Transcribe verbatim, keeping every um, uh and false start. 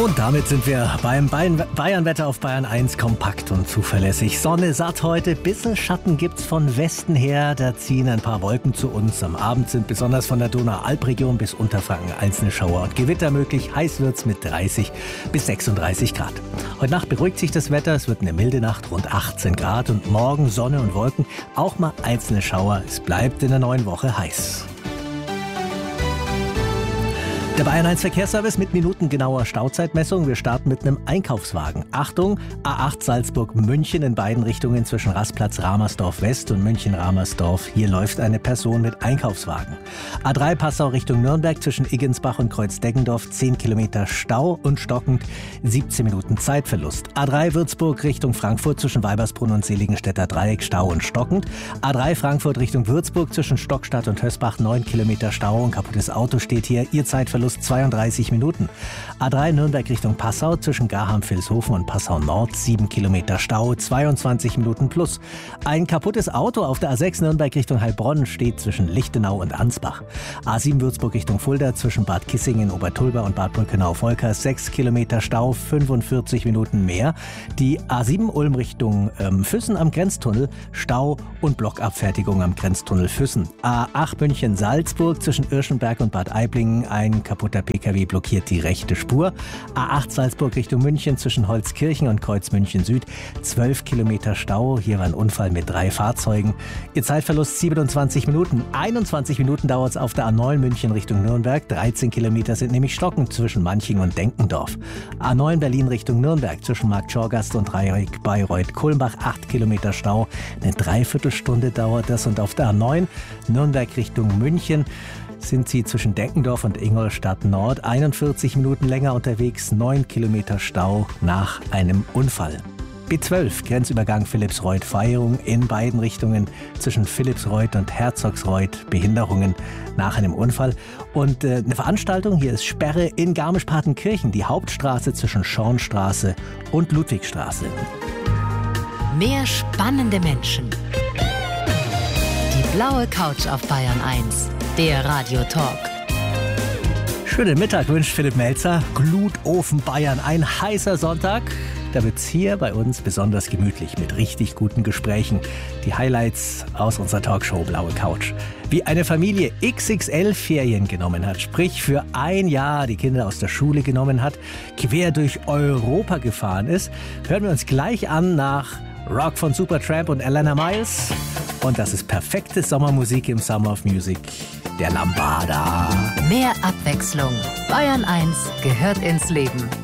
Und damit sind wir beim Bayern-Wetter auf Bayern eins, kompakt und zuverlässig. Sonne satt heute, bisschen Schatten gibt's von Westen her, da ziehen ein paar Wolken zu uns. Am Abend sind besonders von der Donau-Alp-Region bis Unterfranken einzelne Schauer und Gewitter möglich. Heiß wird's mit dreißig bis sechsunddreißig Grad. Heute Nacht beruhigt sich das Wetter, es wird eine milde Nacht, rund achtzehn Grad und morgen Sonne und Wolken, auch mal einzelne Schauer. Es bleibt in der neuen Woche heiß. Der Bayern eins Verkehrsservice mit minutengenauer Stauzeitmessung. Wir starten mit einem Einkaufswagen. Achtung, A acht Salzburg-München in beiden Richtungen zwischen Rastplatz Ramersdorf West und München-Ramersdorf. Hier läuft eine Person mit Einkaufswagen. A drei Passau Richtung Nürnberg zwischen Iggensbach und Kreuz-Deggendorf zehn Kilometer Stau und stockend siebzehn Minuten Zeitverlust. A drei Würzburg Richtung Frankfurt zwischen Weibersbrunn und Seligenstädter Dreieck Stau und stockend. A drei Frankfurt Richtung Würzburg zwischen Stockstadt und Hösbach neun Kilometer Stau und kaputtes Auto steht hier. Ihr Zeitverlust zweiunddreißig Minuten. A drei Nürnberg Richtung Passau zwischen Garham-Vilshofen und Passau Nord sieben Kilometer Stau, zweiundzwanzig Minuten plus. Ein kaputtes Auto auf der A sechs Nürnberg Richtung Heilbronn steht zwischen Lichtenau und Ansbach. A sieben Würzburg Richtung Fulda zwischen Bad Kissingen, Obertulba und Bad Brückenau-Volkers sechs Kilometer Stau, fünfundvierzig Minuten mehr. Die A sieben Ulm Richtung ähm, Füssen am Grenztunnel, Stau und Blockabfertigung am Grenztunnel Füssen. A acht München Salzburg zwischen Irschenberg und Bad Aiblingen, ein kaputter Pkw blockiert die rechte Spur. A acht Salzburg Richtung München zwischen Holzkirchen und Kreuzmünchen Süd. zwölf Kilometer Stau. Hier war ein Unfall mit drei Fahrzeugen. Ihr Zeitverlust siebenundzwanzig Minuten. einundzwanzig Minuten dauert es auf der A neun München Richtung Nürnberg. dreizehn Kilometer sind nämlich stockend zwischen Manching und Denkendorf. A neun Berlin Richtung Nürnberg zwischen Marktschorgast und Bayreuth-Kulmbach. acht Kilometer Stau. Eine Dreiviertelstunde dauert das. Und auf der A neun Nürnberg Richtung München sind Sie zwischen Denkendorf und Ingolstadt Nord einundvierzig Minuten länger unterwegs, neun Kilometer Stau nach einem Unfall. B zwölf, Grenzübergang Philippsreuth-Feierung in beiden Richtungen zwischen Philippsreuth und Herzogsreuth, Behinderungen nach einem Unfall. Und äh, eine Veranstaltung, hier ist Sperre in Garmisch-Partenkirchen, die Hauptstraße zwischen Schornstraße und Ludwigstraße. Mehr spannende Menschen. Die blaue Couch auf Bayern eins. Der Radio-Talk. Schönen Mittag wünscht Philipp Melzer. Glutofen Bayern, ein heißer Sonntag. Da wird's hier bei uns besonders gemütlich mit richtig guten Gesprächen. Die Highlights aus unserer Talkshow Blaue Couch. Wie eine Familie X X L-Ferien genommen hat, sprich für ein Jahr die Kinder aus der Schule genommen hat, quer durch Europa gefahren ist, hören wir uns gleich an nach Rock von Supertramp und Alana Miles. Und das ist perfekte Sommermusik im Summer of Music, der Lambada. Mehr Abwechslung. Bayern eins gehört ins Leben.